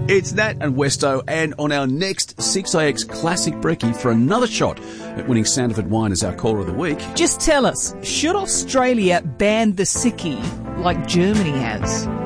It's Nat and Westo, and on our next 6AX Classic Brekkie for another shot at winning Sandifer wine as our caller of the week. Just tell us, should Australia ban the sickie like Germany has?